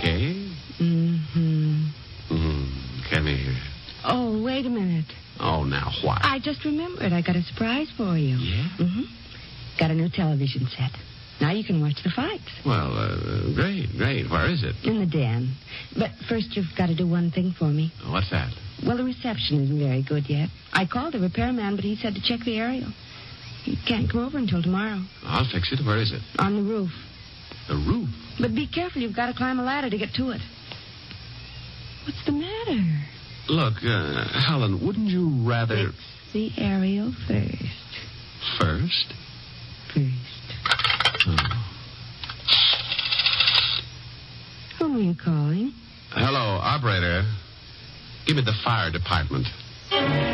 Okay. Mm-hmm. Come here. Oh, wait a minute. Oh, now what? I just remembered. I got a surprise for you. Yeah? Mm-hmm. Got a new television set. Now you can watch the fights. Well, great. Where is it? In the den. But first you've got to do one thing for me. What's that? Well, the reception isn't very good yet. I called the repairman, but he said to check the aerial. He can't come over until tomorrow. I'll fix it. Where is it? On the roof. The roof? But be careful. You've got to climb a ladder to get to it. What's the matter? Look, Helen, wouldn't you rather... Fix the aerial first. First? First. Oh. Who are you calling? Hello, operator. Give me the fire department.